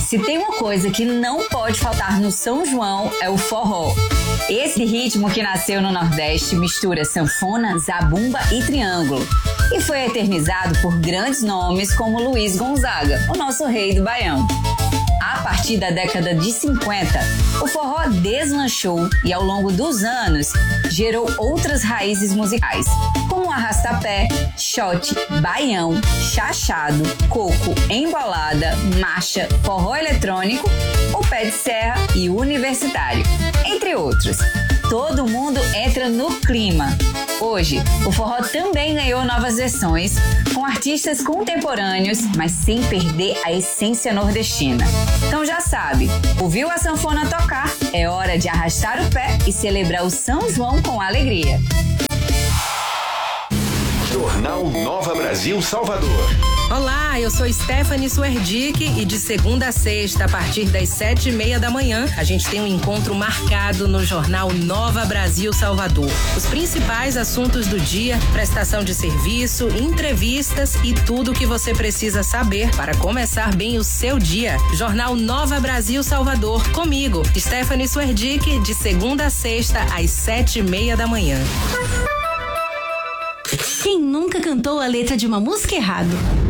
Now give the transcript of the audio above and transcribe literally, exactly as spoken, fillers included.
Se tem uma coisa que não pode faltar no São João é o forró. Esse ritmo que nasceu no Nordeste mistura sanfona, zabumba e triângulo e foi eternizado por grandes nomes como Luiz Gonzaga, o nosso rei do Baião. A partir da década de cinquenta, o forró deslanchou e ao longo dos anos gerou outras raízes musicais, como arrastapé, shot, baião, chachado, coco, embolada, marcha, forró eletrônico, o pé de serra e universitário, entre outros. Todo mundo entra no clima. Hoje, o forró também ganhou novas versões, com artistas contemporâneos, mas sem perder a essência nordestina. Então já sabe, ouviu a sanfona tocar? É hora de arrastar o pé e celebrar o São João com alegria. Jornal Nova Brasil Salvador. Olá, eu sou Stephanie Suerdick e de segunda a sexta, a partir das sete e meia da manhã, a gente tem um encontro marcado no Jornal Nova Brasil Salvador. Os principais assuntos do dia, prestação de serviço, entrevistas e tudo o que você precisa saber para começar bem o seu dia. Jornal Nova Brasil Salvador, comigo, Stephanie Suerdick, de segunda a sexta, às sete e meia da manhã. Quem nunca cantou a letra de uma música errado?